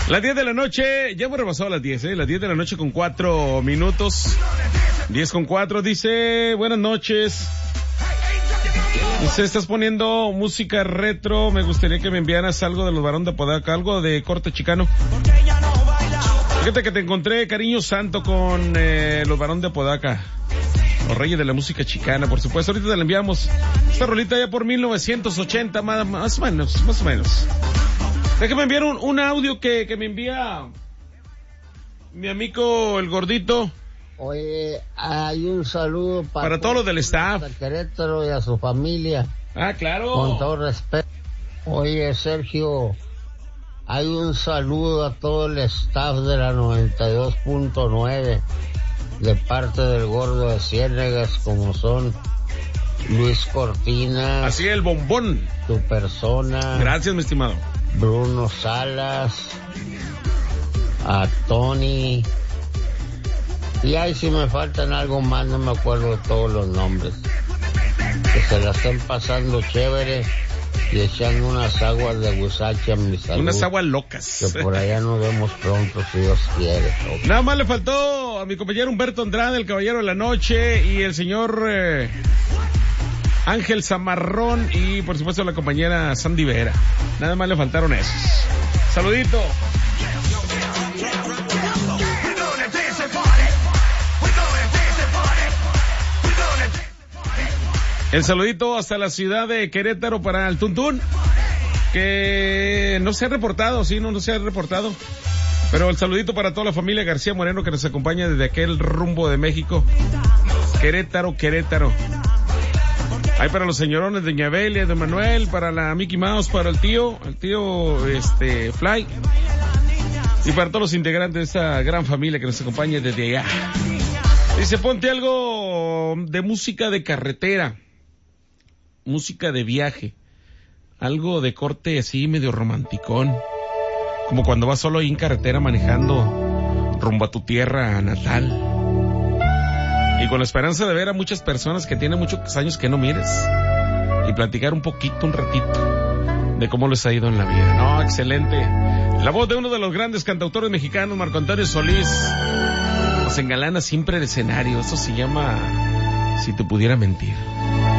Las 10 de la noche, ya hemos repasado las 10, las 10 de la noche con 4 minutos. 10 con 4, dice, buenas noches. Dice, estás poniendo música retro, me gustaría que me enviaras algo de los Barón de Apodaca, algo de corte chicano. Fíjate que te encontré Cariño Santo con los Barón de Apodaca, los reyes de la música chicana, por supuesto. Ahorita te la enviamos. Esta rolita ya por 1980, más o menos. Déjame enviar un audio que me envía mi amigo el gordito. Oye, hay un saludo para todos los del staff. A Querétaro y a su familia. Ah, claro. Con todo respeto. Oye, Sergio, hay un saludo a todo el staff de la 92.9 de parte del Gordo de Ciénegas, como son Luis Cortina. Así el bombón. Tu persona. Gracias, mi estimado. Bruno Salas, a Tony. Y ahí si me faltan algo más, no me acuerdo de todos los nombres. Que se la estén pasando chévere y echando unas aguas de gusache a mi salud. Unas aguas locas. Que por allá nos vemos pronto, si Dios quiere. Nada más le faltó a mi compañero Humberto Andrade, el caballero de la noche, y el señor Ángel Zamarrón, y por supuesto la compañera Sandy Vera. Nada más le faltaron esos. Saludito. El saludito hasta la ciudad de Querétaro para el Tuntún, que no se ha reportado, no se ha reportado. Pero el saludito para toda la familia García Moreno que nos acompaña desde aquel rumbo de México. Querétaro. Hay para los señorones de Ñabelia, de Manuel, para la Mickey Mouse, para el tío Fly. Y para todos los integrantes de esta gran familia que nos acompaña desde allá. Dice, ponte algo de música de carretera, música de viaje, algo de corte así medio romanticón, como cuando vas solo ahí en carretera manejando rumbo a tu tierra natal. Y con la esperanza de ver a muchas personas que tienen muchos años que no mires. Y platicar un ratito, de cómo les ha ido en la vida. No, excelente. La voz de uno de los grandes cantautores mexicanos, Marco Antonio Solís. Nos engalana siempre el escenario. Eso se llama Si te pudiera mentir.